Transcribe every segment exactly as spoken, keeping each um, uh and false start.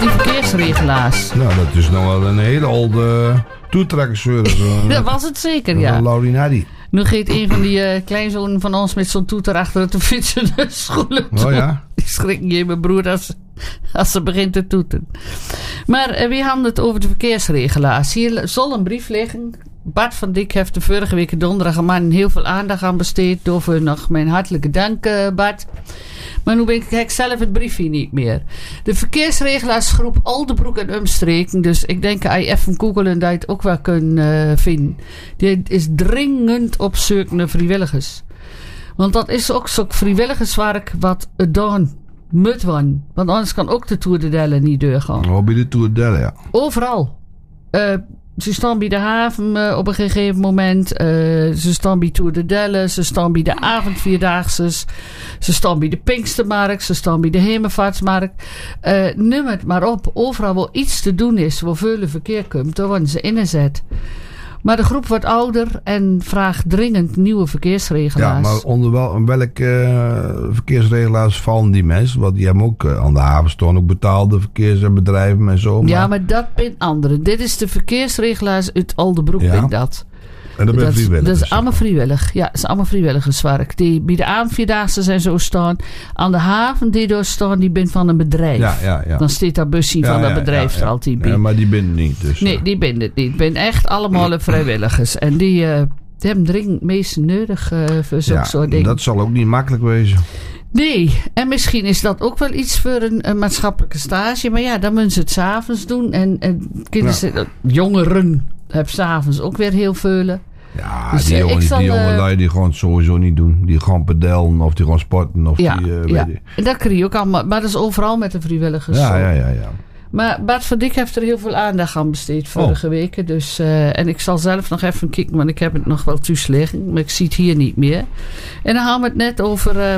die verkeersregelaars. Nou, dat is nog wel een hele oude toetrekkersservice. Dat was het zeker, ja. Laurinari. Nu gaat een van die uh, kleinzonen van ons met zo'n toeter achter de fietsen de schoenen toe. Oh ja? Die schrikken je mijn broer als, als ze begint te toeten. Maar uh, we hadden het over de verkeersregelaars. Hier zal een brief liggen. Bart van Dijk heeft de vorige week donderdag een man heel veel aandacht aan besteed. Daarvoor nog mijn hartelijke dank, uh, Bart. Maar nu ben ik, ik zelf het briefje niet meer. De verkeersregelaarsgroep Aldebroek en Umstreken. Dus ik denk dat je even googelen dat je het ook wel kunt uh, vinden. Die is dringend op zoek naar vrijwilligers. Want dat is ook zo'n vrijwilligerswerk wat gedaan moet worden. Want anders kan ook de Tour de Delle niet doorgaan. Oh, bij de Tour de Delle, ja. Overal. Uh, Ze staan bij de haven uh, op een gegeven moment. Uh, ze staan bij Tour de Delle. Ze staan bij de avondvierdaagses. Ze staan bij de Pinkstermarkt. Ze staan bij de Hemelvaartsmarkt. Uh, noem het maar op. Overal waar iets te doen is, waar veel verkeer komt, daar worden ze ingezet. Maar de groep wordt ouder en vraagt dringend nieuwe verkeersregelaars. Ja, maar onder wel, welke uh, verkeersregelaars vallen die mensen? Want die hebben ook uh, aan de haven staan ook betaalde verkeersbedrijven en zo. Maar... Ja, maar dat zijn anderen. Dit is de verkeersregelaars uit Aldebroek, ja. ben dat. En dat ben vrijwillig. Dat is allemaal vrijwillig. Ja, dat is allemaal vrijwilligerswerk. Die bij de avondvierdaagse zijn zo staan. Aan de haven die door staan, die ben van een bedrijf. Ja, ja, ja. Dan staat dat busje ja, van dat ja, bedrijf ja, er ja. altijd bij. Ja, maar die ben niet. Dus, nee, die ben het niet. Ben echt allemaal vrijwilligers. En die, uh, die hebben dringend meest nodig uh, voor zo'n ja, soort dingen. Dat zal ook niet makkelijk wezen. Nee, en misschien is dat ook wel iets voor een, een maatschappelijke stage. Maar ja, dan moeten ze het 's avonds doen. En, en kinderen, ja. jongeren hebben 's avonds ook weer heel veel. Ja, dus, die uh, jongen, zal, die jongen uh, die gewoon sowieso niet doen. Die gaan pedellen of die gaan sporten. Of ja, die, uh, ja. weet En dat krijg je ook allemaal. Maar dat is overal met de vrijwilligers. Ja, zo. ja, ja, ja. Maar Bart van Dijk heeft er heel veel aandacht aan besteed vorige oh. weken. Dus, uh, en ik zal zelf nog even kijken, want ik heb het nog wel thuis liggen. Maar ik zie het hier niet meer. En dan gaan we het net over uh,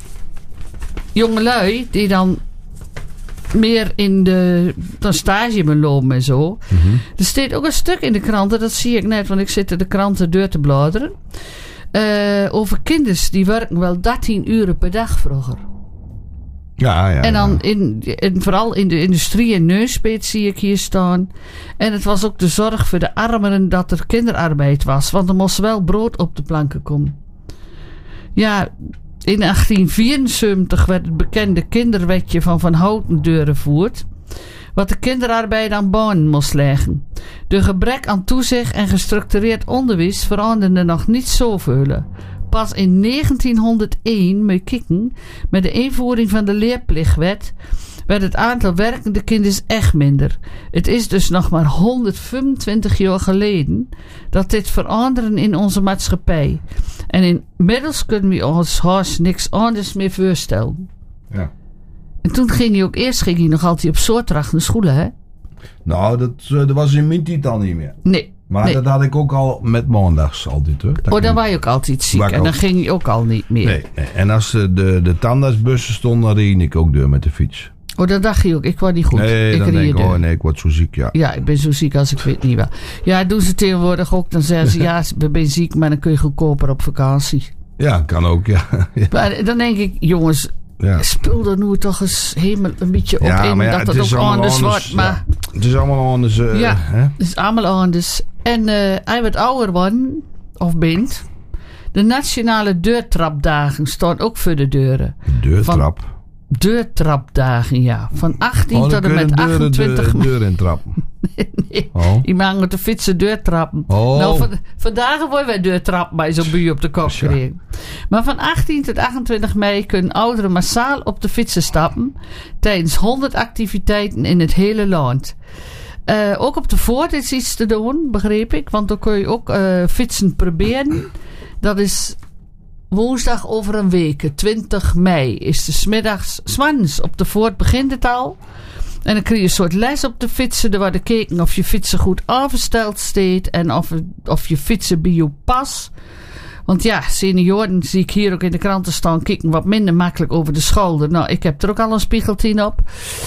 jongelui die dan meer in de dan stage belopen en zo. Mm-hmm. Er staat ook een stuk in de kranten, dat zie ik net, want ik zit in de kranten deur te bladeren. Uh, over kinders die werken wel dertien uur per dag vroeger. Ja, ja. En dan ja. in, in, vooral in de industrie en neuspeet zie ik hier staan. En het was ook de zorg voor de armeren dat er kinderarbeid was. Want er moest wel brood op de planken komen. Ja, in achttien vierenzeventig werd het bekende kinderwetje van Van Houten doorgevoerd. Wat de kinderarbeid aan banen moest leggen. De gebrek aan toezicht en gestructureerd onderwijs veranderde nog niet zoveel. Pas in negentienhonderdéén, moet je kijken, met de invoering van de leerplichtwet, werd het aantal werkende kinderen echt minder. Het is dus nog maar honderdvijfentwintig jaar geleden dat dit veranderen in onze maatschappij. En inmiddels kunnen we ons haast niks anders meer voorstellen. Ja. En toen ging hij ook, eerst ging hij nog altijd op soortdracht naar schoenen, hè? Nou, dat, dat was in mijn tijd al niet meer. Nee. Maar nee. dat had ik ook al met maandags altijd, hoor. Dat oh, dan was je ook altijd ziek. En al... dan ging je ook al niet meer. Nee, nee. En als de, de, de tandartsbussen stonden, dan reed ik ook door met de fiets. Oh, dat dacht je ook. Ik word niet goed. Nee, ik dan denk ik, oh nee, ik word zo ziek, ja. Ja, ik ben zo ziek als ik weet niet wel. Ja, doen ze tegenwoordig ook. Dan zeggen ze, ja, ik ben ziek, maar dan kun je goedkoper op vakantie. Ja, kan ook, ja. ja. Maar dan denk ik, jongens, ja. spul er nu toch eens helemaal een beetje op ja, in ja, dat het, het ook anders wordt. Maar ja. Het is allemaal anders. Uh, ja, hè? het is allemaal anders. En uh, hij wordt ouder worden, of bent. De nationale deurtrapdagen staan ook voor de deuren. Deurtrap? Van deurtrapdagen, ja. Van achttien oh, tot en met achtentwintig. De deur in trappen. nee, oh. die maken met de fietsen deurtrappen. Oh. Nou, van, vandaag worden wij deurtrappen bij zo'n buur op de kop gereden. Ja. Maar van achttien tot achtentwintig mei kunnen ouderen massaal op de fietsen stappen. Tijdens honderd activiteiten in het hele land. Uh, ook op de Voort is iets te doen, begreep ik. Want dan kun je ook uh, fietsen proberen. Dat is woensdag over een week, twintig mei, is de 's middags, 's morgens op de Voort begint het al. En dan krijg je een soort les op de fietsen. Er wordt gekeken of je fietsen goed afgesteld staat. En of, of je fietsen bij je pas. Want ja, senioren zie ik hier ook in de kranten staan. Kijken wat minder makkelijk over de schouder. Nou, ik heb er ook al een spiegeltien op.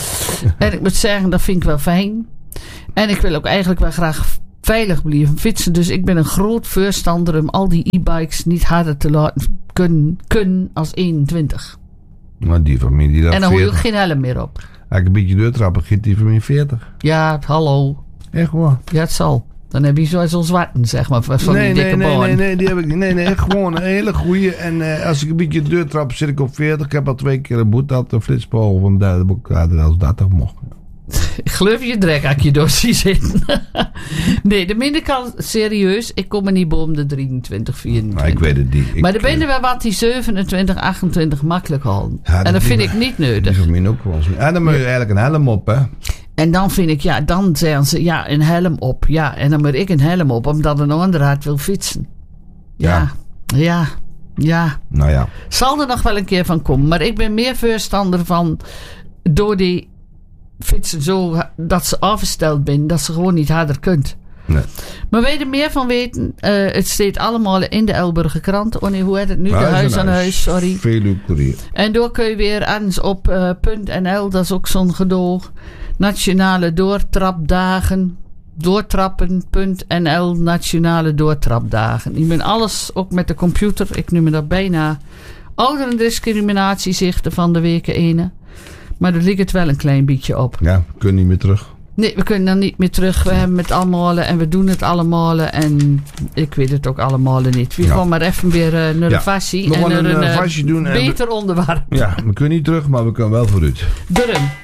En ik moet zeggen, dat vind ik wel fijn. En ik wil ook eigenlijk wel graag veilig blijven fietsen. Dus ik ben een groot voorstander om al die e-bikes niet harder te laten kunnen, kunnen als eenentwintig. Maar die familie dat en dan hoor je ook veertig geen helm meer op. Als ik een beetje doortrappen, giet die van min veertig. Ja, hallo. Echt waar. Ja, het zal. Dan heb je zo'n zwarten, zeg maar, van nee, die dikke nee, nee, baan. nee, nee, die heb ik niet. Nee, nee, gewoon een hele goeie. En uh, als ik een beetje doortrap, zit ik op veertig. Ik heb al twee keer een boete gehad, een flitspaal van de boekkader als dertig mocht. Ik geloof je drek als je door zie zitten. Nee, de binnenkant, serieus, ik kom er niet boven de drieëntwintig, vierentwintig. Maar ik weet het niet. Ik, maar er binnen wel wat die zevenentwintig, achtentwintig makkelijk houden. Ja, en dat vind ik niet nodig. Dat is ook wel eens. En dan moet je eigenlijk een helm op, hè? En dan vind ik, ja, dan zeggen ze, ja, een helm op. Ja, en dan moet ik een helm op, omdat een ander hard wil fietsen. Ja, ja, ja. ja. Nou ja. Zal er nog wel een keer van komen. Maar ik ben meer voorstander van, door die fietsen zo, dat ze afgesteld zijn, dat ze gewoon niet harder kunt. Nee. Maar weet er meer van weten, uh, het staat allemaal in de Elburger krant. Oh nee, hoe heet het nu? De Huis, Huis aan huis, Huis, sorry. Veluwe Courier. En door kun je weer anders op uh, .nl, dat is ook zo'n gedoog. Nationale doortrapdagen. Doortrappen.nl, nationale doortrapdagen. Ik ben alles ook met de computer. Ik noem me dat bijna ouderendiscriminatiezichten van de weken ene. Maar er ligt het wel een klein beetje op. Ja, we kunnen niet meer terug. Nee, we kunnen dan niet meer terug. We hebben het allemaal en we doen het allemaal. En ik weet het ook allemaal niet. We Ja. gaan maar even weer uh, naar Ja. een vassie. We En gaan naar een, een uh, uh, vasje doen en beter onderwerp. Ja, we kunnen niet terug, maar we kunnen wel vooruit. Durham.